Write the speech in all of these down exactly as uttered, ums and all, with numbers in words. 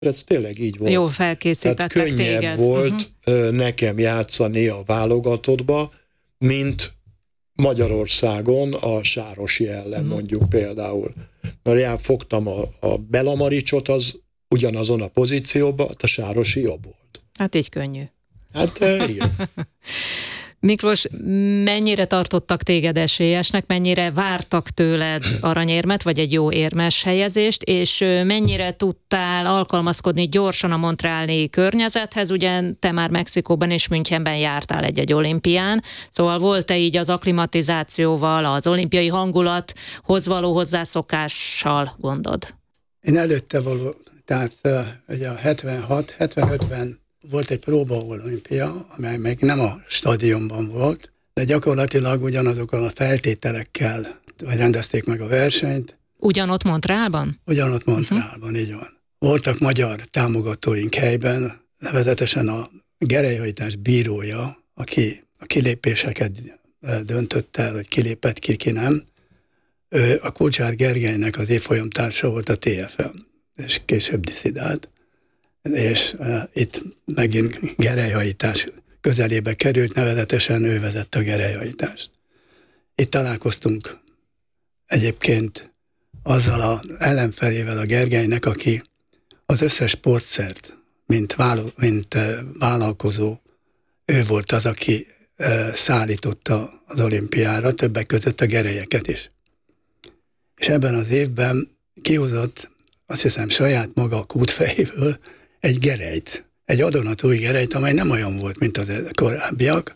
Ez tényleg így volt. Jó felkészítettek Tehát könnyebb téged. volt uh-huh. nekem játszani a válogatottba, mint Magyarországon a Sárosi ellen uh-huh. mondjuk például. Mert elfogtam a, a Belamaricsot, az ugyanazon a pozícióban, a Sárosi jobb volt. Hát így könnyű. Hát igen. Miklós, mennyire tartottak téged esélyesnek, mennyire vártak tőled aranyérmet, vagy egy jó érmes helyezést, és mennyire tudtál alkalmazkodni gyorsan a montreali környezethez, ugye te már Mexikóban és Münchenben jártál egy-egy olimpián, szóval volt-e így az akklimatizációval, az olimpiai hangulathoz való hozzászokással gondod? Én előtte való, tehát ugye a hetvenhat hetvenötben volt egy próba olimpia, amely még nem a stadionban volt, de gyakorlatilag ugyanazokkal a feltételekkel rendezték meg a versenyt. Ugyanott Montrealban? Ugyanott Montrealban, uh-huh. így van. Voltak magyar támogatóink helyben, nevezetesen a gerelyhajtás bírója, aki a kilépéseket döntött el, hogy kilépett ki, ki nem. Ő a Kulcsár Gergelynek az évfolyamtársa volt a té ef em, és később disszidált. És uh, itt megint gerelyhajítás közelébe került, nevezetesen ő vezette a gerelyhajítást. Itt találkoztunk egyébként azzal az ellenfelével a Gergelynek, aki az összes sportszert, mint, válo- mint uh, vállalkozó, ő volt az, aki uh, szállította az olimpiára, többek között a gerelyeket is. És ebben az évben kihozott, azt hiszem saját maga a kútfejéből, egy gerelyt, egy adonatúj gerelyt, amely nem olyan volt, mint az korábbiak,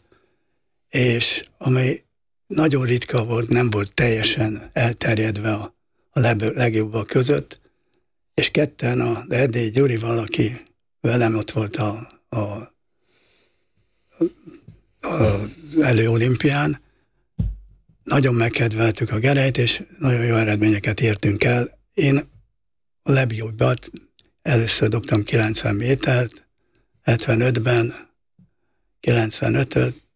és amely nagyon ritka volt, nem volt teljesen elterjedve a, a legjobbak között, és ketten az Erdélyi Gyurival, aki velem ott volt a, a, a, az előolimpián, nagyon megkedveltük a gerelyt, és nagyon jó eredményeket értünk el. Én a legjobbat először dobtam kilencven métert, hetvenötben, kilencvenötöt,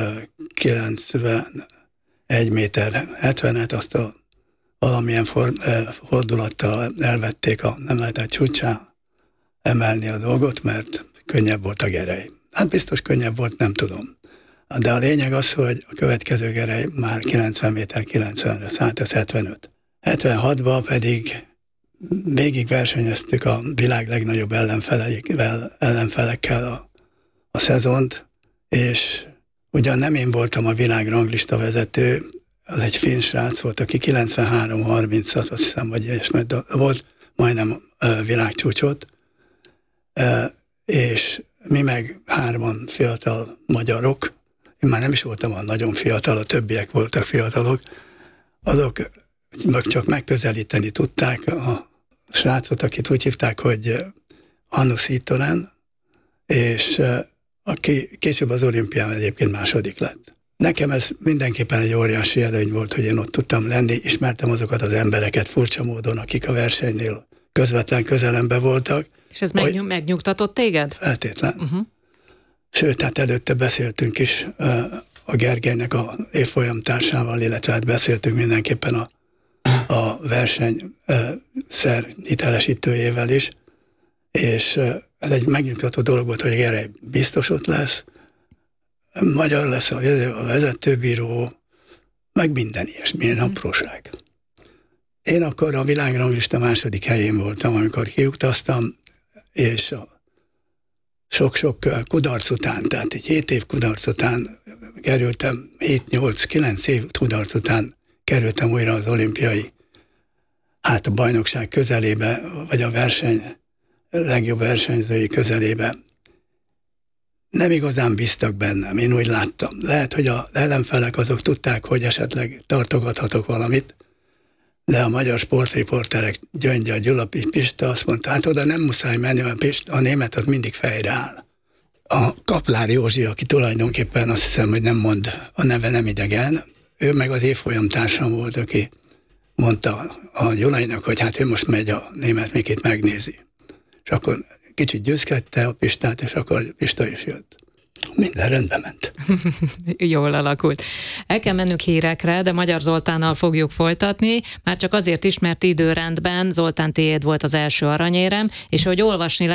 kilencvenegy méter hetvenet, azt a valamilyen for, fordulattal elvették, a, nem lehetett csúcsá emelni a dolgot, mert könnyebb volt a gerej. Hát biztos könnyebb volt, nem tudom. De a lényeg az, hogy a következő gerej már kilencven méter kilencvenre szállt, ez hetvenöt. hetvenhatban pedig végig versenyeztük a világ legnagyobb ellenfelekkel a, a szezont, és ugyan nem én voltam a világ ranglista vezető, az egy finn srác volt, aki kilencvenhárom harmincat, azt hiszem, vagy ilyesmi, volt majdnem világcsúcsot, és mi meg hárman fiatal magyarok, én már nem is voltam a nagyon fiatal, a többiek voltak fiatalok, azok csak megközelíteni tudták a srácot, akit úgy hívták, hogy Hannes Hittonen, és aki később az olimpián egyébként második lett. Nekem ez mindenképpen egy óriási előny volt, hogy én ott tudtam lenni, ismertem azokat az embereket furcsa módon, akik a versenynél közvetlen közelembe voltak. És ez megny- hogy... megnyugtatott téged? Feltétlen. Uh-huh. Sőt, hát előtte beszéltünk is a Gergelynek a évfolyamtársával, illetve hát beszéltünk mindenképpen a a versenyszer hitelesítőjével is, és ez egy megnyugtató dolog volt, hogy Gerej biztos ott lesz, magyar lesz a vezetőbíró, meg minden ilyesmilyen apróság. Én akkor a világranglista második helyén voltam, amikor kiutaztam, és a sok-sok kudarc után, tehát egy hét év kudarc után kerültem, hét-nyolc-kilenc év kudarc után kerültem újra az olimpiai, hát a bajnokság közelébe, vagy a verseny legjobb versenyzői közelébe. Nem igazán bíztak bennem, én úgy láttam. Lehet, hogy az ellenfelek azok tudták, hogy esetleg tartogathatok valamit, de a magyar sportriporterek Gyöngya, Gyula, Pista azt mondta, hát oda nem muszáj menni, mert Pista, a német az mindig fejre áll. A Kaplár Józsi, aki tulajdonképpen azt hiszem, hogy nem mond, a neve nem idegen, ő meg az évfolyamtársam volt, aki mondta a Gyulainak, hogy hát ő most megy a német Mikit megnézi. És akkor kicsit győzkedte a Pistát, és akkor Pista is jött. minden rendben ment. Jól alakult. El kell mennünk hírekre, de Magyar Zoltánnal fogjuk folytatni, már csak azért is, mert időrendben Zoltán tiéd volt az első aranyérem, és hogy olvasni